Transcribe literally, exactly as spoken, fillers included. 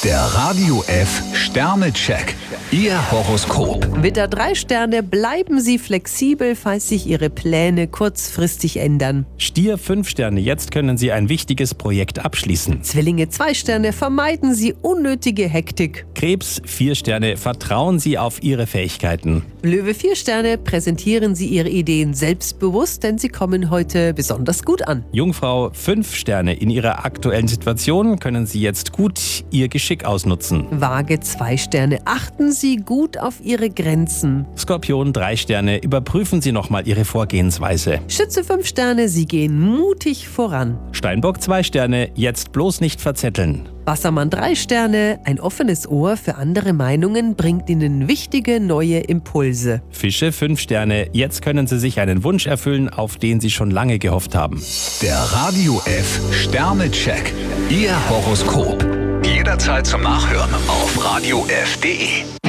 Der Radio F Sternecheck. Ihr Horoskop. Widder, drei Sterne, bleiben Sie flexibel, falls sich Ihre Pläne kurzfristig ändern. Stier fünf Sterne, jetzt können Sie ein wichtiges Projekt abschließen. Zwillinge zwei Sterne, vermeiden Sie unnötige Hektik. Krebs vier Sterne, vertrauen Sie auf Ihre Fähigkeiten. Löwe vier Sterne, präsentieren Sie Ihre Ideen selbstbewusst, denn sie kommen heute besonders gut an. Jungfrau fünf Sterne, in Ihrer aktuellen Situation können Sie jetzt gut Ihr Geschick ausnutzen. Waage zwei Sterne, achten Sie gut auf Ihre Grenzen. Skorpion drei Sterne, überprüfen Sie nochmal Ihre Vorgehensweise. Schütze fünf Sterne, Sie gehen mutig voran. Steinbock zwei Sterne, jetzt bloß nicht verzetteln. Wassermann drei Sterne, ein offenes Ohr für andere Meinungen bringt Ihnen wichtige neue Impulse. Fische fünf Sterne, jetzt können Sie sich einen Wunsch erfüllen, auf den Sie schon lange gehofft haben. Der Radio F Sternecheck. Ihr Horoskop. Jederzeit zum Nachhören auf radio f punkt de.